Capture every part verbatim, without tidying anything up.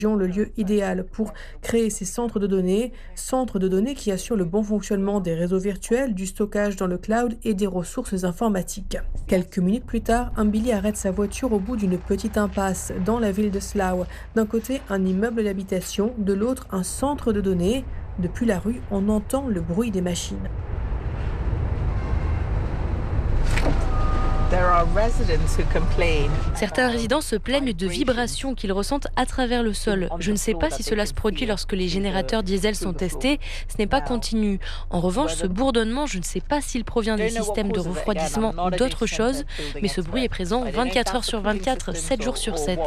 le lieu idéal pour créer ces centres de données, centres de données qui assurent le bon fonctionnement des réseaux virtuels, du stockage dans le cloud et des ressources informatiques. Quelques minutes plus tard, un Billy arrête sa voiture au bout d'une petite impasse dans la ville de Slough. D'un côté, un immeuble d'habitation, de l'autre, un centre de données. Depuis la rue, on entend le bruit des machines. Certains résidents se plaignent de vibrations qu'ils ressentent à travers le sol. Je ne sais pas si cela se produit lorsque les générateurs diesel sont testés. Ce n'est pas continu. En revanche, ce bourdonnement, je ne sais pas s'il provient des systèmes de refroidissement ou d'autres choses, mais ce bruit est présent vingt-quatre heures sur vingt-quatre, sept jours sur sept.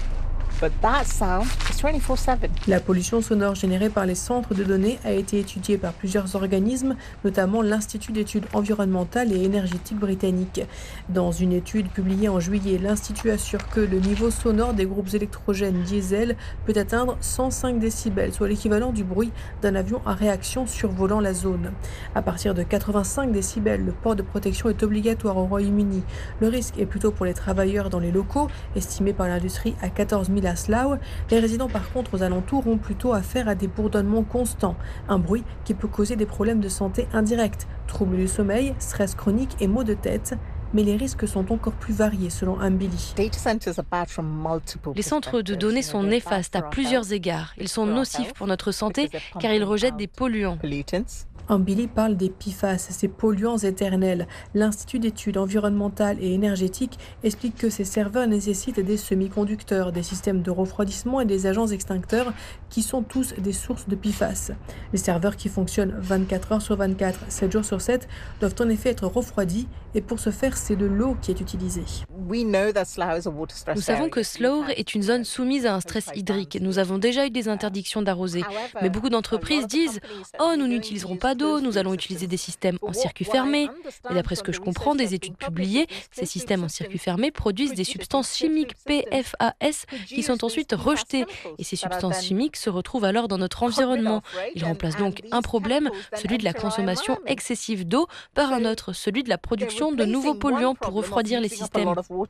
La pollution sonore générée par les centres de données a été étudiée par plusieurs organismes, notamment l'Institut d'études environnementales et énergétiques britannique. Dans une étude publiée en juillet, l'Institut assure que le niveau sonore des groupes électrogènes diesel peut atteindre cent cinq décibels, soit l'équivalent du bruit d'un avion à réaction survolant la zone. À partir de quatre-vingt-cinq décibels, le port de protection est obligatoire au Royaume-Uni. Le risque est plutôt pour les travailleurs dans les locaux, estimé par l'industrie à quatorze mille à Slough. Les résidents par contre aux alentours ont plutôt affaire à des bourdonnements constants, un bruit qui peut causer des problèmes de santé indirects, troubles du sommeil, stress chronique et maux de tête. Mais les risques sont encore plus variés selon Ambilly. Les centres de données sont néfastes à plusieurs égards. Ils sont nocifs pour notre santé car ils rejettent des polluants. Ambilly parle des P F A S, ces polluants éternels. L'Institut d'études environnementales et énergétiques explique que ces serveurs nécessitent des semi-conducteurs, des systèmes de refroidissement et des agents extincteurs qui sont tous des sources de P F A S. Les serveurs qui fonctionnent vingt-quatre heures sur vingt-quatre, sept jours sur sept doivent en effet être refroidis et pour ce faire, c'est de l'eau qui est utilisée. Nous savons que Slough est une zone soumise à un stress hydrique. Nous avons déjà eu des interdictions d'arroser. Mais beaucoup d'entreprises disent « Oh, nous n'utiliserons pas d'eau, nous allons utiliser des systèmes en circuit fermé ». Et d'après ce que je comprends des études publiées, ces systèmes en circuit fermé produisent des substances chimiques P F A S qui sont ensuite rejetées. Et ces substances chimiques se retrouvent alors dans notre environnement. Ils remplacent donc un problème, celui de la consommation excessive d'eau, par un autre, celui de la production de nouveaux polluants pour refroidir les systèmes.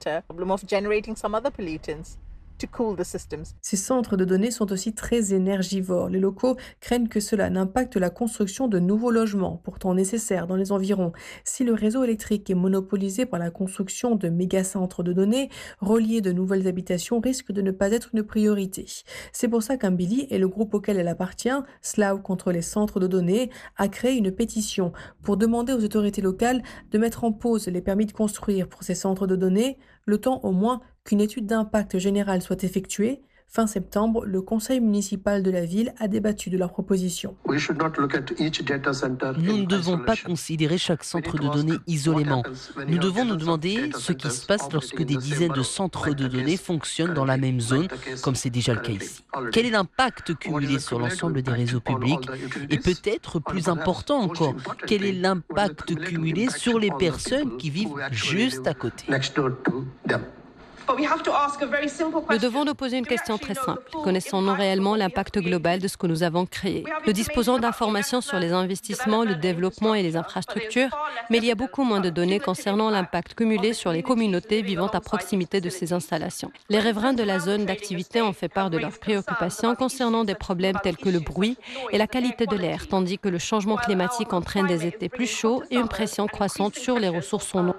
Ces centres de données sont aussi très énergivores. Les locaux craignent que cela n'impacte la construction de nouveaux logements, pourtant nécessaires dans les environs. Si le réseau électrique est monopolisé par la construction de méga-centres de données, relier de nouvelles habitations risque de ne pas être une priorité. C'est pour ça qu'Ambilly et le groupe auquel elle appartient, Slough contre les centres de données, a créé une pétition pour demander aux autorités locales de mettre en pause les permis de construire pour ces centres de données, le temps au moins qu'une étude d'impact général soit effectuée. Fin septembre, le conseil municipal de la ville a débattu de leur proposition. Nous ne devons pas considérer chaque centre de données isolément. Nous devons nous demander ce qui se passe lorsque des dizaines de centres de données fonctionnent dans la même zone, comme c'est déjà le cas ici. Quel est l'impact cumulé sur l'ensemble des réseaux publics? Et peut-être plus important encore, quel est l'impact cumulé sur les personnes qui vivent juste à côté? Nous devons nous poser une question très simple. Connaissons-nous réellement l'impact global de ce que nous avons créé? Nous disposons d'informations sur les investissements, le développement et les infrastructures, mais il y a beaucoup moins de données concernant l'impact cumulé sur les communautés vivant à proximité de ces installations. Les riverains de la zone d'activité ont fait part de leurs préoccupations concernant des problèmes tels que le bruit et la qualité de l'air, tandis que le changement climatique entraîne des étés plus chauds et une pression croissante sur les ressources en eau.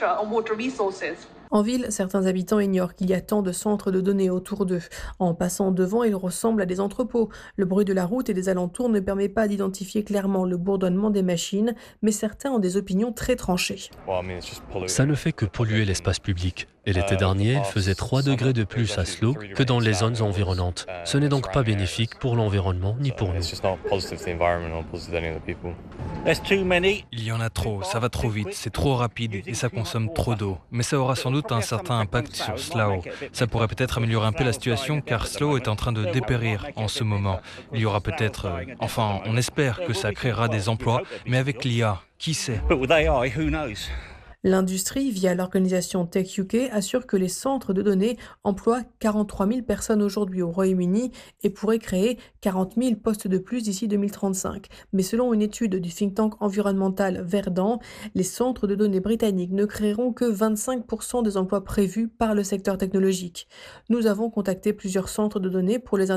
En ville, certains habitants ignorent qu'il y a tant de centres de données autour d'eux. En passant devant, ils ressemblent à des entrepôts. Le bruit de la route et des alentours ne permet pas d'identifier clairement le bourdonnement des machines, mais certains ont des opinions très tranchées. Ça ne fait que polluer l'espace public. Et l'été dernier, il faisait trois degrés de plus à Slough que dans les zones environnantes. Ce n'est donc pas bénéfique pour l'environnement ni pour nous. Il y en a trop, ça va trop vite, c'est trop rapide et ça consomme trop d'eau. Mais ça aura sans doute un certain impact sur Slough. Ça pourrait peut-être améliorer un peu la situation car Slough est en train de dépérir en ce moment. Il y aura peut-être, euh, enfin, on espère que ça créera des emplois, mais avec l'I A, qui sait? L'industrie, via l'organisation Tech U K, assure que les centres de données emploient quarante-trois mille personnes aujourd'hui au Royaume-Uni et pourraient créer quarante mille postes de plus d'ici deux mille trente-cinq. Mais selon une étude du think tank environnemental Verdant, les centres de données britanniques ne créeront que vingt-cinq pour cent des emplois prévus par le secteur technologique. Nous avons contacté plusieurs centres de données pour les